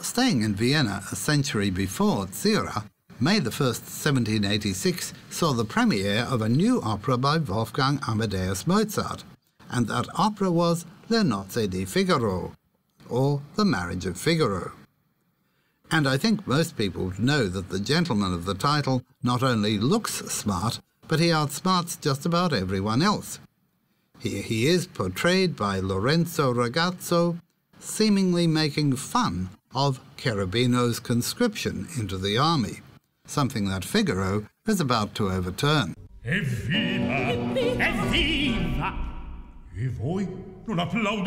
staying in Vienna a century before Zira, May 1st, 1786 saw the premiere of a new opera by Wolfgang Amadeus Mozart, and that opera was Le Nozze di Figaro, or The Marriage of Figaro. And I think most people would know that the gentleman of the title not only looks smart, but he outsmarts just about everyone else. Here he is portrayed by Lorenzo Ragazzo, seemingly making fun of Cherubino's conscription into the army, something that Figaro is about to overturn. Evviva! Evviva! E voi non applaudite?